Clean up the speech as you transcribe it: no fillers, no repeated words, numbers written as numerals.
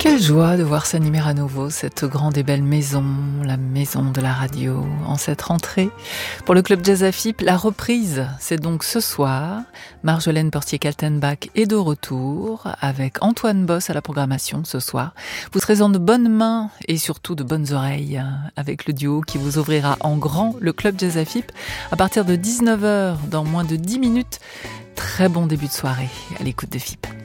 Quelle joie de voir s'animer à nouveau cette grande et belle maison, la maison de la radio, en cette rentrée. Pour le Club Jazz AFIP, la reprise, c'est donc ce soir. Marjolaine Portier-Kaltenbach est de retour avec Antoine Boss à la programmation ce soir. Vous serez en de bonnes mains et surtout de bonnes oreilles avec le duo qui vous ouvrira en grand le Club Jazz AFIP à partir de 19h dans moins de 10 minutes. Très bon début de soirée à l'écoute de FIP.